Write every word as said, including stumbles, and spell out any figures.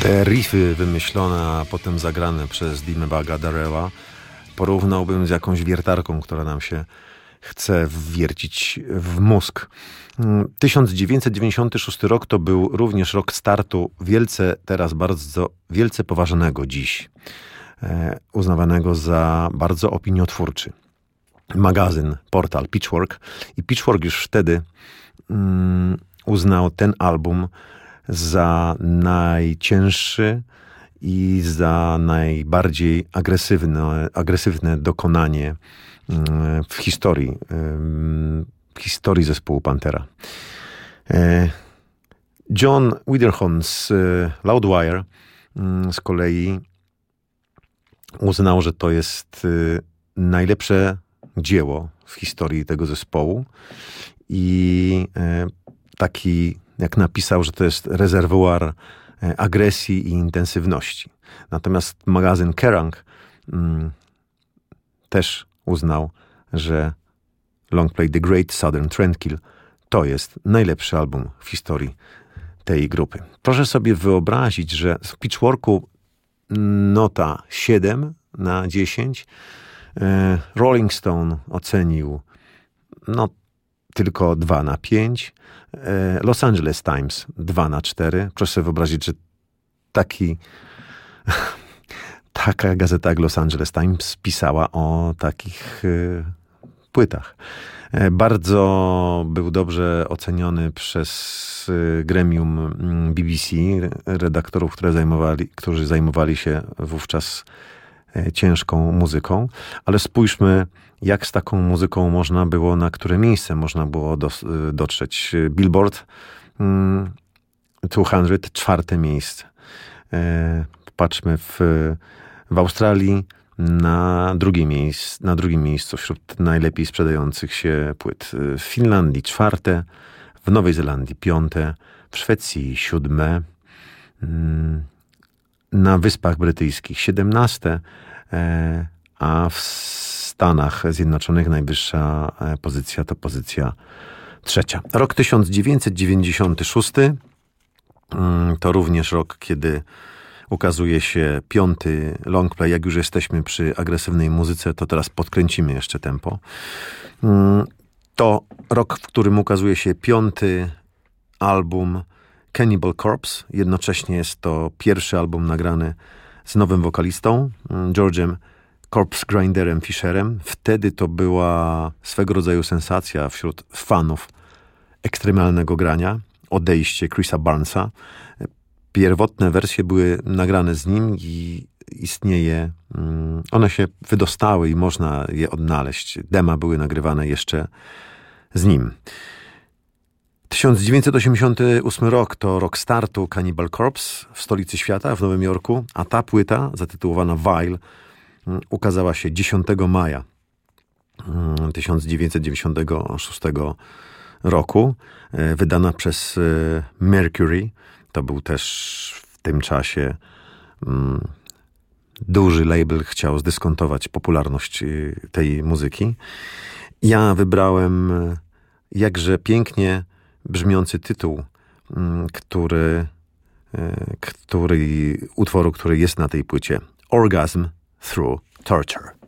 Te riffy wymyślone, a potem zagrane przez Dimebaga Darrella porównałbym z jakąś wiertarką, która nam się chce wwiercić w mózg. tysiąc dziewięćset dziewięćdziesiąty szósty rok to był również rok startu wielce, teraz bardzo wielce poważanego dziś, e, uznawanego za bardzo opiniotwórczy. Magazyn, portal Pitchfork i Pitchfork już wtedy mm, uznał ten album za najcięższy i za najbardziej agresywne, agresywne dokonanie w historii, w historii zespołu Pantera. John Witherspoon z Loudwire z kolei uznał, że to jest najlepsze dzieło w historii tego zespołu i taki, jak napisał, że to jest rezerwuar agresji i intensywności. Natomiast magazyn Kerrang mm, też uznał, że Longplay The Great Southern Trendkill to jest najlepszy album w historii tej grupy. Proszę sobie wyobrazić, że w Pitchforku nota siedem na dziesięć. Rolling Stone ocenił no tylko dwa na pięć. Los Angeles Times dwa na cztery. Proszę sobie wyobrazić, że taki, taka gazeta jak Los Angeles Times pisała o takich y, płytach. Bardzo był dobrze oceniony przez y, gremium B B C, redaktorów, które zajmowali, którzy zajmowali się wówczas y, ciężką muzyką. Ale spójrzmy, jak z taką muzyką można było, na które miejsce można było do, dotrzeć. Billboard mm, dwieście, czwarte miejsce. E, patrzmy w, w Australii na, drugie miejsc, na drugim miejscu wśród najlepiej sprzedających się płyt. W Finlandii czwarte, w Nowej Zelandii piąte, w Szwecji siódme, mm, na Wyspach Brytyjskich siedemnaste, e, a w Stanach Zjednoczonych najwyższa pozycja to pozycja trzecia. Rok tysiąc dziewięćset dziewięćdziesiąty szósty to również rok, kiedy ukazuje się piąty longplay. Jak już jesteśmy przy agresywnej muzyce, to teraz podkręcimy jeszcze tempo. To rok, w którym ukazuje się piąty album Cannibal Corpse. Jednocześnie jest to pierwszy album nagrany z nowym wokalistą, George'em Corpse Grinderem Fisherem. Wtedy to była swego rodzaju sensacja wśród fanów ekstremalnego grania. Odejście Chrisa Barnesa. Pierwotne wersje były nagrane z nim i istnieje, one się wydostały i można je odnaleźć. Dema były nagrywane jeszcze z nim. tysiąc dziewięćset osiemdziesiąty ósmy rok to rok startu Cannibal Corpse w stolicy świata, w Nowym Jorku, a ta płyta zatytułowana Vile ukazała się dziesiątego maja tysiąc dziewięćset dziewięćdziesiątego szóstego roku, wydana przez Mercury. To był też w tym czasie um, duży label, chciał zdyskontować popularność tej muzyki. Ja wybrałem jakże pięknie brzmiący tytuł, um, który, który utworu, który jest na tej płycie. Orgasm Through Torture.